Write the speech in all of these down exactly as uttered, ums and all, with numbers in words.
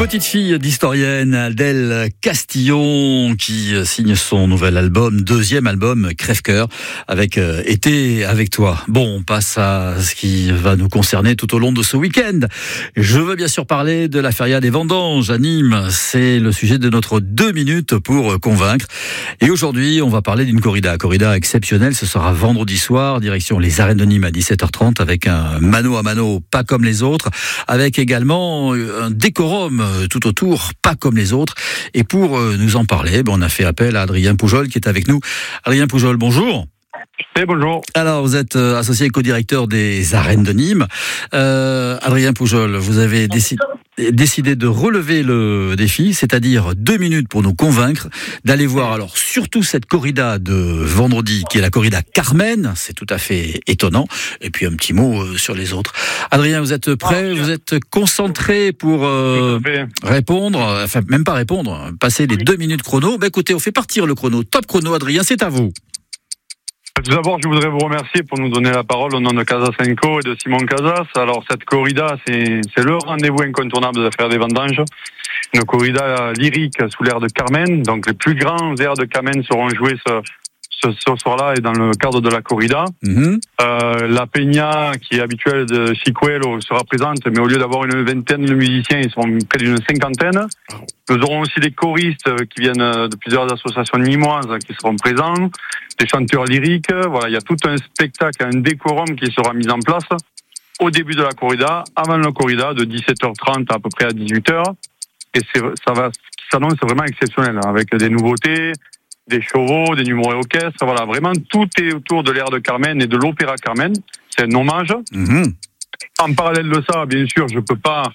Petite fille d'historienne, Adèle Castillon, qui signe son nouvel album, deuxième album, Crève-cœur, avec euh, Été avec toi. Bon, on passe à ce qui va nous concerner tout au long de ce week-end. Je veux bien sûr parler de la feria des vendanges à Nîmes. C'est le sujet de notre deux minutes pour convaincre. Et aujourd'hui, on va parler d'une corrida. Corrida exceptionnelle, ce sera vendredi soir, direction les arènes de Nîmes à dix-sept heures trente, avec un mano à mano pas comme les autres, avec également un décorum tout autour, pas comme les autres. Et pour nous en parler, on a fait appel à Adrien Poujol qui est avec nous. Adrien Poujol, bonjour. Et bonjour. Alors, vous êtes associé et co-directeur des arènes de Nîmes. Euh, Adrien Poujol, vous avez décidé, décidé de relever le défi, c'est-à-dire deux minutes pour nous convaincre d'aller voir alors surtout cette corrida de vendredi, qui est la corrida Carmen. C'est tout à fait étonnant. Et puis un petit mot sur les autres. Adrien, vous êtes prêt? Vous êtes concentré pour euh, répondre, enfin même pas répondre, passer les deux minutes chrono. Ben écoutez, on fait partir le chrono. Top chrono, Adrien, c'est à vous. Tout d'abord, je voudrais vous remercier pour nous donner la parole au nom de Casa Cinco et de Simon Casas. Alors, cette corrida, c'est, c'est le rendez-vous incontournable de la Feria des vendanges. Une corrida lyrique sous l'air de Carmen. Donc, les plus grands airs de Carmen seront joués ce, ce, ce soir-là et dans le cadre de la corrida. Mm-hmm. Euh, la peña, qui est habituelle de Chicuelo, sera présente, mais au lieu d'avoir une vingtaine de musiciens, ils seront près d'une cinquantaine. Nous aurons aussi des choristes qui viennent de plusieurs associations nîmoises qui seront présents, des chanteurs lyriques. Voilà, il y a tout un spectacle, un décorum qui sera mis en place au début de la corrida, avant la corrida, de dix-sept heures trente à peu près à dix-huit heures. Et c'est, ça va, qui s'annonce vraiment exceptionnel, avec des nouveautés, des choraux, des numéros orchestres. Voilà, vraiment tout est autour de l'air de Carmen et de l'opéra Carmen. C'est un hommage. Mmh. En parallèle de ça, bien sûr, je peux pas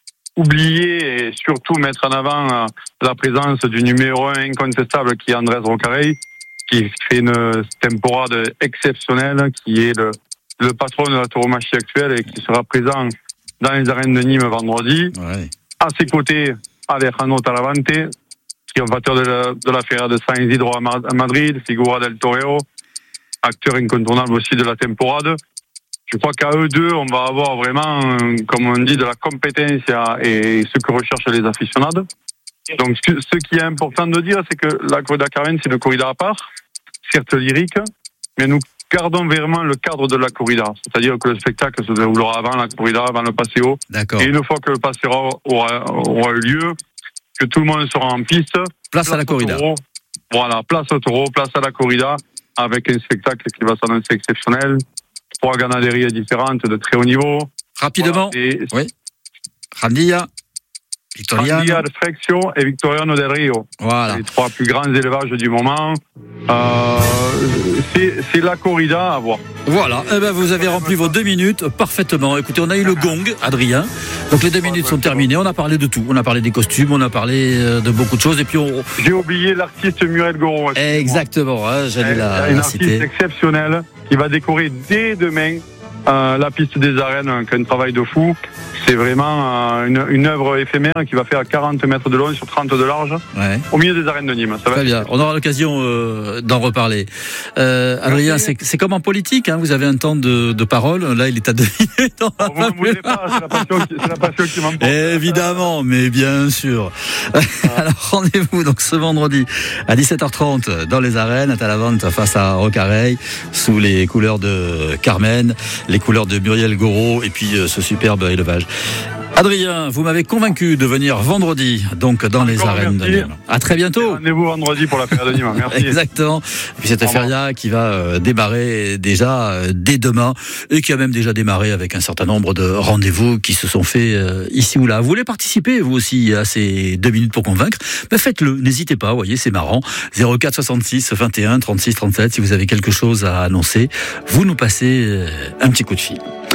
oublier et surtout mettre en avant la présence du numéro un incontestable qui est Andrés Rocarey, qui fait une temporade exceptionnelle, qui est le, le patron de la tauromachie actuelle et qui sera présent dans les arènes de Nîmes vendredi. Ouais. À ses côtés, Alejandro Talavante, qui est batteur de la, de la Feria de San Isidro à Madrid, Figura del Toreo, acteur incontournable aussi de la temporade. Je crois qu'à eux deux, on va avoir vraiment, comme on dit, de la compétence et ce que recherchent les aficionados. Donc, ce qui est important de dire, c'est que la corrida Carmen, c'est une corrida à part, certes lyrique, mais nous gardons vraiment le cadre de la corrida. C'est-à-dire que le spectacle se déroulera avant la corrida, avant le paseo. D'accord. Et une fois que le paseo aura, aura eu lieu, que tout le monde sera en piste. Place, place à la corrida. Taureau, voilà, place au taureau, place à la corrida, avec un spectacle qui va s'annoncer exceptionnel. Trois ganaderies différentes de très haut niveau. Rapidement. Voilà, et oui. Randilla, Victoriano. Randilla, Frexio et Victoriano del Rio. Voilà. Les trois plus grands élevages du moment. Euh, c'est, c'est la corrida à voir. Voilà. Eh ben, vous avez rempli vos deux minutes parfaitement. Écoutez, on a eu le gong, Adrien. Donc les deux minutes sont terminées. On a parlé de tout. On a parlé des costumes, on a parlé de beaucoup de choses. Et puis on... J'ai oublié l'artiste Muriel Goron. Exactement. Hein, j'allais la, une la artiste citer. exceptionnelle qui va décorer dès demain euh, la piste des arènes, un travail de fou. C'est vraiment euh, une, une œuvre éphémère qui va faire quarante mètres de long sur trente de large, ouais. Au milieu des arènes de Nîmes. Ça va. Très bien, on aura l'occasion euh, d'en reparler. Euh, Adrien, c'est, c'est comme en politique, hein, vous avez un temps de, de parole, là il est à deux minutes. Oh, vous ne voulez pas, c'est la passion qui, c'est la passion qui m'emporte. Évidemment, mais bien sûr. Ah. Alors rendez-vous donc ce vendredi à dix-sept heures trente dans les arènes, à Talavante face à Rocarey, sous les couleurs de Carmen, les couleurs de Muriel Goron et puis euh, ce superbe élevage. Adrien, vous m'avez convaincu de venir vendredi, donc dans les Encore arènes merci. de Nîmes. À très bientôt. Rendez-vous vendredi pour la Feria de Nîmes. Merci. Exactement. Et puis cette Feria qui va euh, démarrer déjà euh, dès demain et qui a même déjà démarré avec un certain nombre de rendez-vous qui se sont faits euh, ici ou là. Vous voulez participer, vous aussi, à ces deux minutes pour convaincre? Ben faites-le, n'hésitez pas, vous voyez, c'est marrant. zéro quatre soixante-six vingt et un trente-six trente-sept, si vous avez quelque chose à annoncer, vous nous passez euh, un petit coup de fil.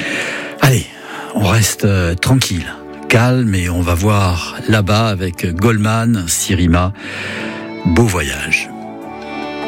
Allez. On reste euh, tranquille, calme et on va voir là-bas avec Goldman, Sirima. Beau voyage.